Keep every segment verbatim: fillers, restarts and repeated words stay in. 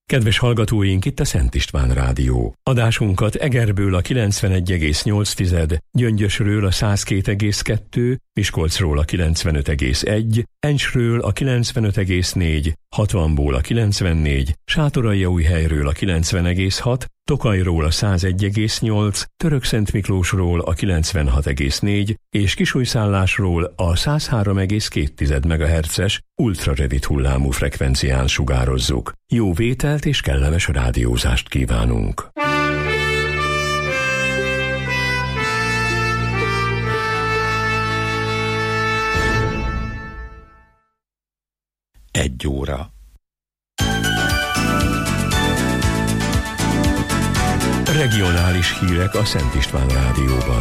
Kedves hallgatóink, itt a Szent István Rádió. Adásunkat Egerből a kilencvenegy egész nyolc, Gyöngyösről a száz két egész kettő, Miskolcról a kilencvenöt egész egy, Encsről a kilencvenöt egész négy, hatvanból a kilencvennégy, Sátoraljaújhelyről a kilencven egész hat, Tokajról a száz egy egész nyolc, Törökszentmiklósról a kilencvenhat egész négy és Kisújszállásról a száz három egész két megahertzes ultrarövid hullámú frekvencián sugározzuk. Jó vételt és kellemes rádiózást kívánunk! Egy óra. Regionális hírek a Szent István Rádióban.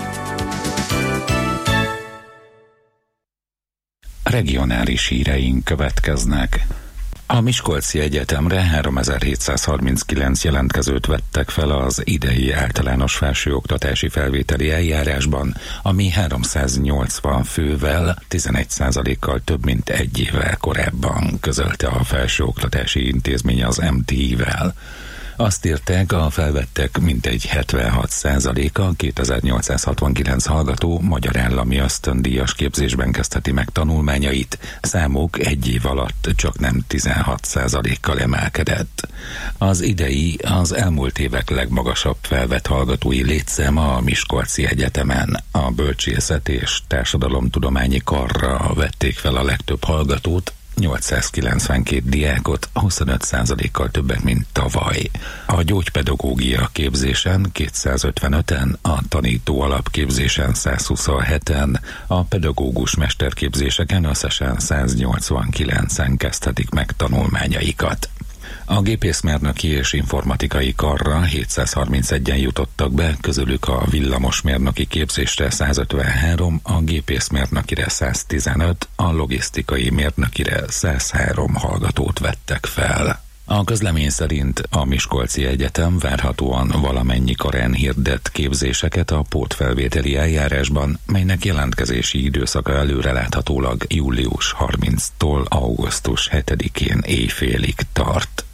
Regionális híreink következnek. A Miskolci Egyetemre háromezer-hétszázharminckilenc jelentkezőt vettek fel az idei általános felsőoktatási felvételi eljárásban, ami háromszáznyolcvan fővel, tizenegy százalékkal több mint egy évvel korábban, közölte a Felsőoktatási Intézmény az em té i-vel. Azt írták, a felvettek mintegy hetvenhat százaléka kétezer-nyolcszázhatvankilenc hallgató magyar állami ösztöndíjas képzésben kezdheti meg tanulmányait, számuk egy év alatt csak nem tizenhat százalékkal emelkedett. Az idei az elmúlt évek legmagasabb felvett hallgatói létszáma a Miskolci Egyetemen. A bölcsészet és társadalomtudományi karra vették fel a legtöbb hallgatót, nyolcszázkilencvenkét diákot, huszonöt százalékkal többek, mint tavaly. A gyógypedagógia képzésen kétszázötvenöten, a tanító alapképzésen százhuszonheten, a pedagógus mesterképzéseken összesen száznyolcvankilencen kezdhetik meg tanulmányaikat. A gépészmérnöki és informatikai karra hétszázharmincegyen jutottak be, közülük a villamosmérnöki képzésre százötvenhárom, a gépészmérnökire száztizenöt, a logisztikai mérnökire százhárom hallgatót vettek fel. A közlemény szerint a Miskolci Egyetem várhatóan valamennyi karán hirdet képzéseket a pótfelvételi eljárásban, melynek jelentkezési időszaka előreláthatólag július harmincadikántól augusztus hetedikén éjfélig tart.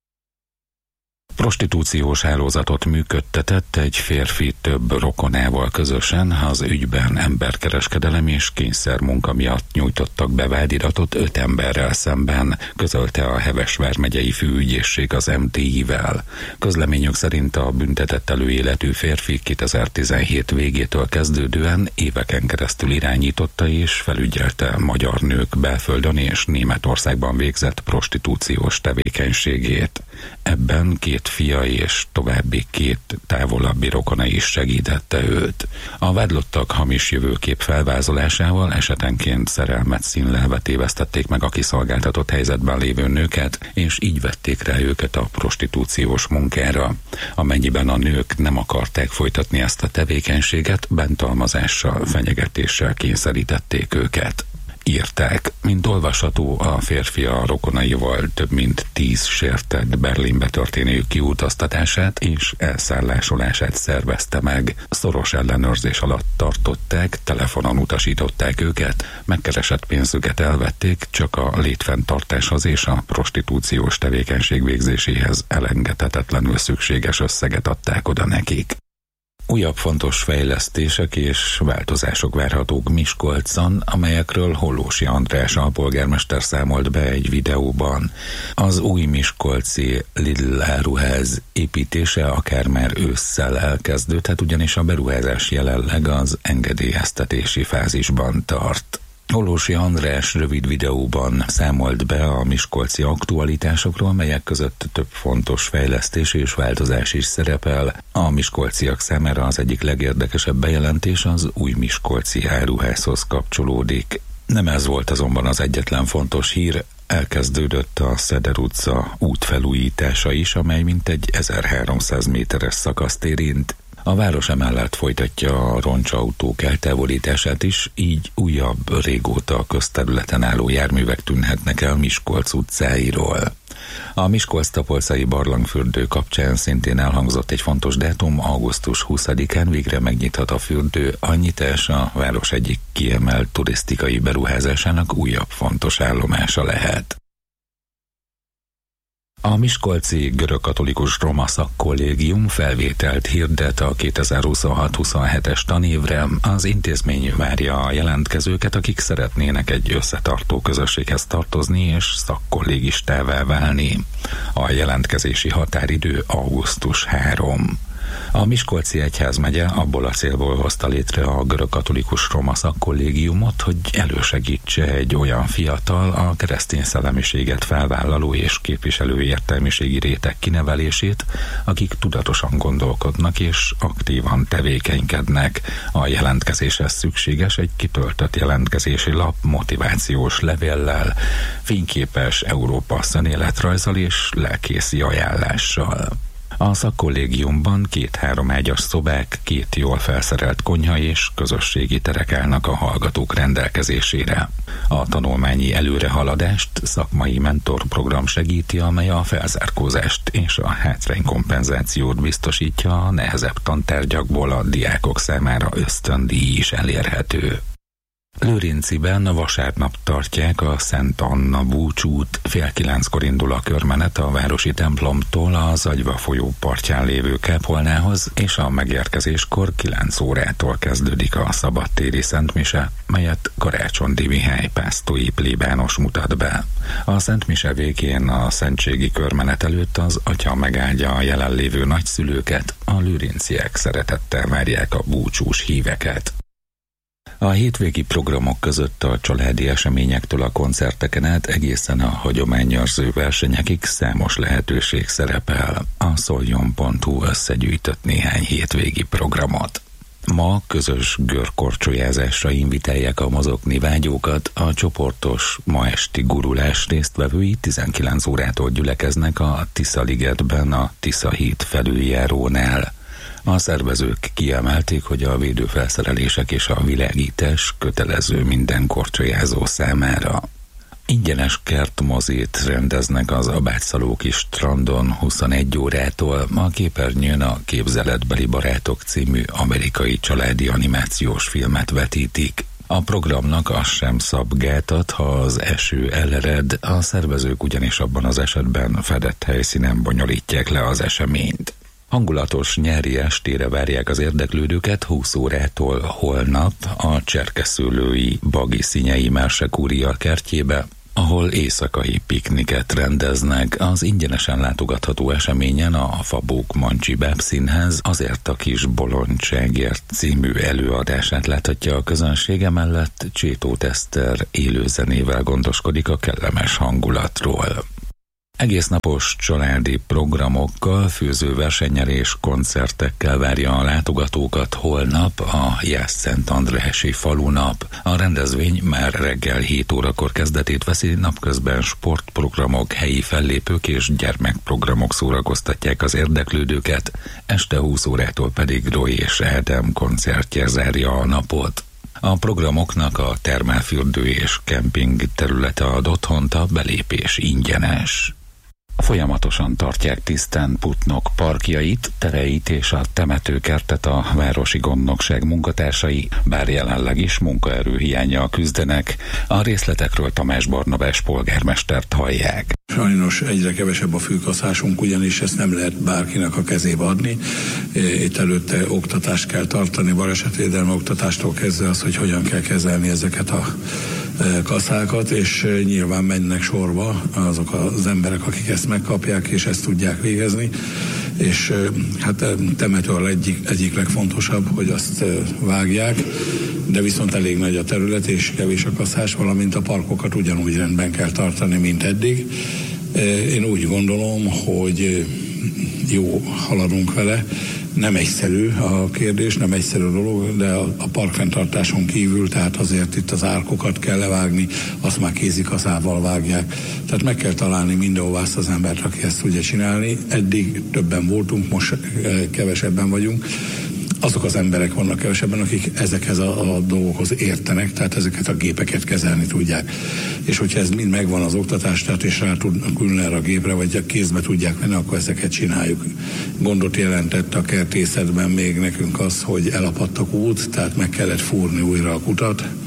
Prostitúciós hálózatot működtetett egy férfi több rokonával közösen, az ügyben emberkereskedelem és kényszermunka miatt nyújtottak be vádiratot öt emberrel szemben, közölte a Heves vármegyei főügyészség az em té i-vel. Közleményük szerint a büntetett előéletű férfi kétezer-tizenhét végétől kezdődően éveken keresztül irányította és felügyelte magyar nők belföldön és Németországban végzett prostitúciós tevékenységét. Ebben két fia és további két távolabbi rokona is segítette őt. A vádlottak hamis jövőkép felvázolásával esetenként szerelmet színlelve tévesztették meg a kiszolgáltatott helyzetben lévő nőket, és így vették rá őket a prostitúciós munkára. Amennyiben a nők nem akarták folytatni ezt a tevékenységet, bántalmazással, fenyegetéssel kényszerítették őket. Írták, mint olvasható, a férfi a rokonaival több mint tíz sértett Berlinbe történő kiutaztatását és elszállásolását szervezte meg. Szoros ellenőrzés alatt tartották, telefonon utasították őket, megkeresett pénzüket elvették, csak a létfenntartáshoz és a prostitúciós tevékenység végzéséhez elengedhetetlenül szükséges összeget adták oda nekik. Újabb fontos fejlesztések és változások várhatók Miskolcon, amelyekről Hollósy András alpolgármester számolt be egy videóban. Az új miskolci Lidl áruház építése akár már ősszel elkezdődhet, ugyanis a beruházás jelenleg az engedélyeztetési fázisban tart. Hollósy András rövid videóban számolt be a miskolci aktualitásokról, melyek között több fontos fejlesztés és változás is szerepel. A miskolciak számára az egyik legérdekesebb bejelentés az új miskolci áruházhoz kapcsolódik. Nem ez volt azonban az egyetlen fontos hír, elkezdődött a Szeder utca útfelújítása is, amely mintegy ezerháromszáz méteres szakaszt érint. A város emellett folytatja a roncsautók eltávolítását is, így újabb, régóta a közterületen álló járművek tűnhetnek el Miskolc utcáiról. A Miskolc-Tapolcai barlangfürdő kapcsán szintén elhangzott egy fontos dátum, augusztus huszadikán végre megnyithat a fürdő, a nyitás a város egyik kiemelt turisztikai beruházásának újabb fontos állomása lehet. A miskolci görögkatolikus roma szakkollégium felvételt hirdet a kétezer-huszonhat huszonhetes tanévre. Az intézmény várja a jelentkezőket, akik szeretnének egy összetartó közösséghez tartozni és szakkollégistává válni. A jelentkezési határidő augusztus harmadika. A Miskolci Egyházmegye abból a célból hozta létre a görögkatolikus roma szakkollégiumot, hogy elősegítse egy olyan fiatal, a keresztény szellemiséget felvállaló és képviselő értelmiségi réteg kinevelését, akik tudatosan gondolkodnak és aktívan tevékenykednek. A jelentkezéshez szükséges egy kitöltött jelentkezési lap motivációs levéllel, fényképes Európa szemléletrajzzal és lelkészi ajánlással. A szakkollégiumban két-három ágyas szobák, két jól felszerelt konyha és közösségi terek állnak a hallgatók rendelkezésére. A tanulmányi előrehaladást szakmai mentorprogram segíti, amely a felzárkózást és a hátránykompenzációt biztosítja, a nehezebb tantárgyakból a diákok számára ösztöndíj is elérhető. Lőrinciben vasárnap tartják a Szent Anna búcsút, fél kilenckor indul a körmenet a városi templomtól a Zagyva folyó partján lévő kápolnához, és a megérkezéskor kilenc órától kezdődik a szabadtéri szentmise, melyet Karácsonyi Mihály pásztói plébános mutat be. A szentmise végén a szentségi körmenet előtt az atya megáldja a jelenlévő nagyszülőket, a lőrinciek szeretettel várják a búcsús híveket. A hétvégi programok között a családi eseményektől a koncerteken át egészen a hagyományőrző versenyekig számos lehetőség szerepel. A szoljon pont hu összegyűjtött néhány hétvégi programot. Ma közös görkorcsolyázásra invitálják a mozogni vágyókat, a csoportos ma esti gurulás résztvevői tizenkilenc órától gyülekeznek a Tisza-ligetben a Tisza-híd felüljárónál. A szervezők kiemelték, hogy a védőfelszerelések és a világítás kötelező minden korcsolyázó számára. Ingyenes kertmozit rendeznek az Abátszalóki strandon huszonegy órától, a képernyőn a Képzeletbeli barátok című amerikai családi animációs filmet vetítik. A programnak az sem szab gátat, ha az eső elered, a szervezők ugyanis abban az esetben fedett helyszínen bonyolítják le az eseményt. Hangulatos nyári estére várják az érdeklődőket húsz órától holnap a Cserkeszőlői Bagi Szinyei Mersekúria kertjébe, ahol éjszakai pikniket rendeznek. Az ingyenesen látogatható eseményen a Fabók Mancsi Bábszínház Azért a kis bolondságért című előadását láthatja a közönsége, mellett Csétóth Eszter élőzenével gondoskodik a kellemes hangulatról. Egésznapos családi programokkal, főzőversennyel és koncertekkel várja a látogatókat holnap a Jász-Szent-Andrássy falunap. A rendezvény már reggel hét órakor kezdetét veszi, napközben sportprogramok, helyi fellépők és gyermekprogramok szórakoztatják az érdeklődőket, este húsz órától pedig Roy és Ádám koncertje zárja a napot. A programoknak a termálfürdő és kemping területe ad otthont, a belépés ingyenes. Folyamatosan tartják tisztán Putnok parkjait, tereit és a temetőkertet a városi gondnokság munkatársai, bár jelenleg is munkaerőhiánnyal küzdenek. A részletekről Tamás Barnabás polgármestert hallják. Sajnos egyre kevesebb a fűkaszásunk, ugyanis ezt nem lehet bárkinek a kezébe adni. Itt előtte oktatást kell tartani, balesetvédelmi oktatástól kezdve az, hogy hogyan kell kezelni ezeket a kaszákat, és nyilván mennek sorba azok az emberek, akik ezt megkapják, és ezt tudják végezni. És hát temető egyik, egyik legfontosabb, hogy azt vágják, de viszont elég nagy a terület, és kevés a kaszás, valamint a parkokat ugyanúgy rendben kell tartani, mint eddig. Én úgy gondolom, hogy jó haladunk vele. Nem egyszerű a kérdés, nem egyszerű dolog, de a, a parkfenntartáson kívül, tehát azért itt az árkokat kell levágni, azt már kézikaszával vágják. Tehát meg kell találni mindenhová azt az embert, aki ezt tudja csinálni. Eddig többen voltunk, most kevesebben vagyunk. Azok az emberek vannak kevesebben, akik ezekhez a, a dolgokhoz értenek, tehát ezeket a gépeket kezelni tudják. És hogyha ez mind megvan az oktatás, tehát és rá tudnak ülni erre a gépre, vagy a kézbe tudják venni, akkor ezeket csináljuk. Gondot jelentett a kertészetben még nekünk az, hogy elapadt a kút, tehát meg kellett fúrni újra a kutat.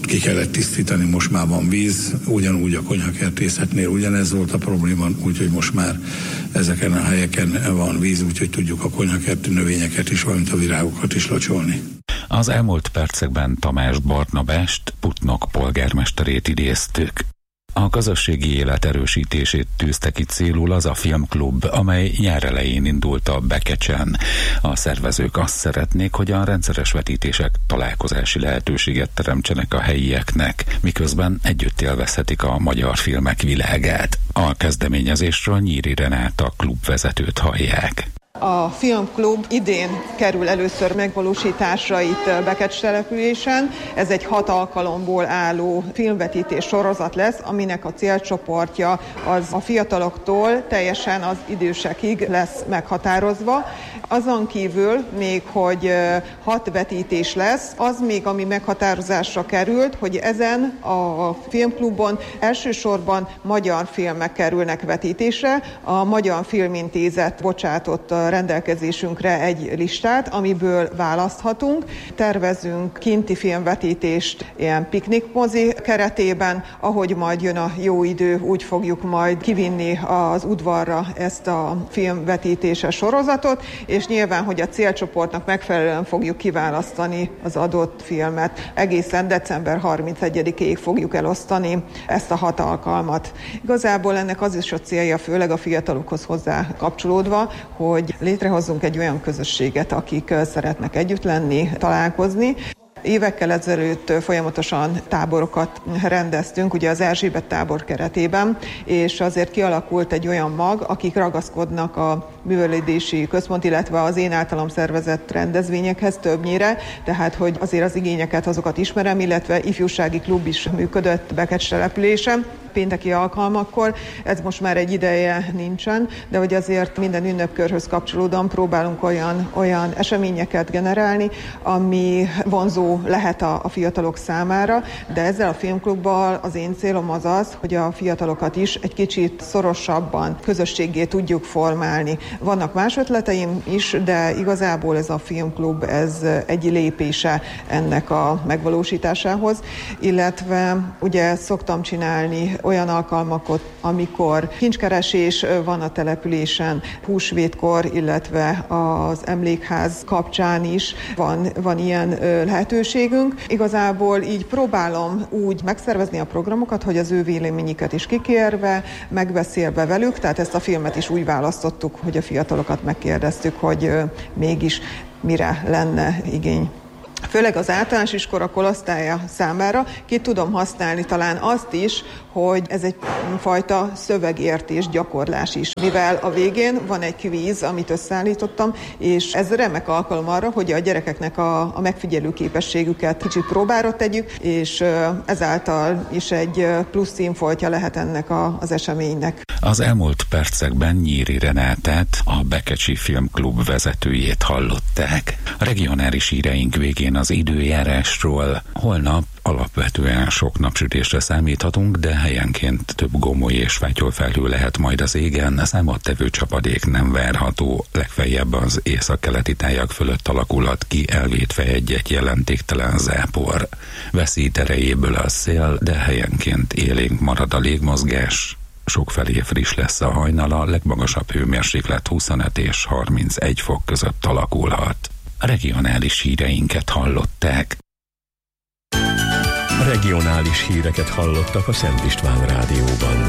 ki kellett tisztítani, most már van víz, ugyanúgy a konyhakertészetnél ugyanez volt a probléma, úgyhogy most már ezeken a helyeken van víz, úgyhogy tudjuk a konyhakerti növényeket is, valamint a virágokat is locsolni. Az elmúlt percekben Tamás Barnabást, Putnok polgármesterét idéztük. A közösségi élet erősítését tűzte ki célul az a filmklub, amely nyár elején indult a Bekecsen. A szervezők azt szeretnék, hogy a rendszeres vetítések találkozási lehetőséget teremtsenek a helyieknek, miközben együtt élvezhetik a magyar filmek világát. A kezdeményezésről Nyíri Renáta klubvezetőt hallják. A filmklub idén kerül először megvalósításra itt Bekecs településen. Ez egy hat alkalomból álló filmvetítés sorozat lesz, aminek a célcsoportja az a fiataloktól teljesen az idősekig lesz meghatározva. Azon kívül még, hogy hat vetítés lesz, az még, ami meghatározásra került, hogy ezen a filmklubon elsősorban magyar filmek kerülnek vetítésre. A Magyar Filmintézet bocsátott rendelkezésünkre egy listát, amiből választhatunk. Tervezünk kinti filmvetítést ilyen piknikmozi keretében, ahogy majd jön a jó idő, úgy fogjuk majd kivinni az udvarra ezt a filmvetítéses sorozatot, és nyilván, hogy a célcsoportnak megfelelően fogjuk kiválasztani az adott filmet. Egészen december harmincegyedikéig fogjuk elosztani ezt a hat alkalmat. Igazából ennek az is a célja, főleg a fiatalokhoz hozzá kapcsolódva, hogy létrehozzunk egy olyan közösséget, akik szeretnek együtt lenni, találkozni. Évekkel ezelőtt folyamatosan táborokat rendeztünk, ugye az Erzsébet tábor keretében, és azért kialakult egy olyan mag, akik ragaszkodnak a művelődési központ, illetve az én általam szervezett rendezvényekhez többnyire, tehát hogy azért az igényeket, azokat ismerem, illetve ifjúsági klub is működött Bekecs településen, pénteki alkalmakkor, ez most már egy ideje nincsen, de hogy azért minden ünnepkörhöz kapcsolódóan próbálunk olyan, olyan eseményeket generálni, ami vonzó lehet a, a fiatalok számára, de ezzel a filmklubbal az én célom az az, hogy a fiatalokat is egy kicsit szorosabban közösségé tudjuk formálni. Vannak más ötleteim is, de igazából ez a filmklub, ez egy lépése ennek a megvalósításához, illetve ugye szoktam csinálni olyan alkalmakat, amikor kincskeresés van a településen, húsvétkor, illetve az emlékház kapcsán is van, van ilyen lehetőségünk. Igazából így próbálom úgy megszervezni a programokat, hogy az ő véleményüket is kikérve, megbeszélve velük, tehát ezt a filmet is úgy választottuk, hogy a fiatalokat megkérdeztük, hogy mégis mire lenne igény. Főleg az általános iskola korosztálya számára ki tudom használni talán azt is, hogy ez egy fajta szövegértés, gyakorlás is. Mivel a végén van egy kvíz, amit összeállítottam, és ez remek alkalom arra, hogy a gyerekeknek a, a megfigyelő képességüket kicsit próbára tegyük, és ezáltal is egy plusz színfoltja lehet ennek a, az eseménynek. Az elmúlt percekben Nyíri Renátát, a Bekecsi Filmklub vezetőjét hallották. A regionális híreink végén az időjárásról. Holnap alapvetően sok napsütésre számíthatunk, de helyenként több gomoly és fátyolfelhő lehet majd az égen, számottevő csapadék nem várható, legfeljebb az északkeleti tájak fölött alakulhat ki, elvétve egy-egy jelentéktelen zápor. Veszít erejéből a szél, de helyenként élénk marad a légmozgás. Sokfelé friss lesz a hajnal, a legmagasabb hőmérséklet huszonöt és harmincegy fok között alakulhat. A regionális híreinket hallották. Regionális híreket hallottak a Szent István Rádióban.